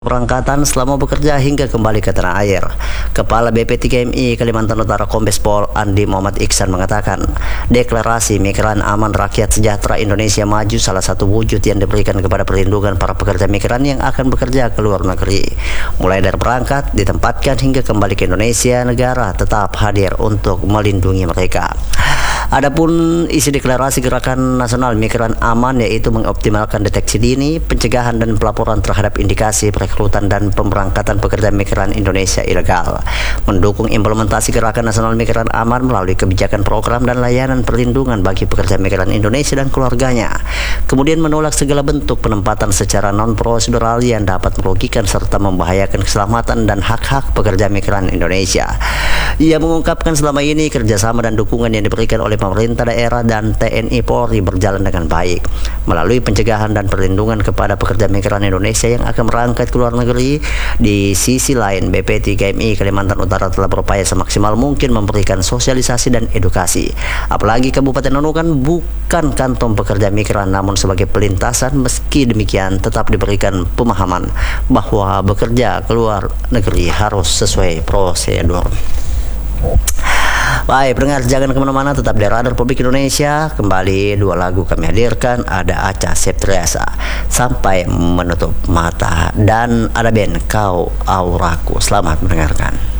Perangkatan selama bekerja hingga kembali ke tanah air. Kepala BP3MI Kalimantan Utara Kombes Pol Andi Muhammad Iksan mengatakan, deklarasi migran aman rakyat sejahtera Indonesia maju salah satu wujud yang diberikan kepada perlindungan para pekerja migran yang akan bekerja ke luar negeri. Mulai dari berangkat, ditempatkan hingga kembali ke Indonesia, negara tetap hadir untuk melindungi mereka. Adapun isi deklarasi Gerakan Nasional Migran Aman yaitu mengoptimalkan deteksi dini, pencegahan dan pelaporan terhadap indikasi perekrutan dan pemberangkatan pekerja migran Indonesia ilegal, mendukung implementasi Gerakan Nasional Migran Aman melalui kebijakan program dan layanan perlindungan bagi pekerja migran Indonesia dan keluarganya, kemudian menolak segala bentuk penempatan secara non-prosedural yang dapat merugikan serta membahayakan keselamatan dan hak-hak pekerja migran Indonesia. Ia mengungkapkan selama ini kerjasama dan dukungan yang diberikan oleh pemerintah daerah dan TNI Polri berjalan dengan baik melalui pencegahan dan perlindungan kepada pekerja migran Indonesia yang akan berangkat ke luar negeri. Di sisi lain, BP3MI Kalimantan Utara telah berupaya semaksimal mungkin memberikan sosialisasi dan edukasi. Apalagi Kabupaten Nunukan bukan kantong pekerja migran namun sebagai pelintasan, meski demikian tetap diberikan pemahaman bahwa bekerja ke luar negeri harus sesuai prosedur. Baik, pendengar, jangan kemana-mana, tetap di Radar Publik Indonesia. Kembali dua lagu kami hadirkan, ada Acha Septriasa, Sampai Menutup Mata, dan ada band Kau Auraku. Selamat mendengarkan.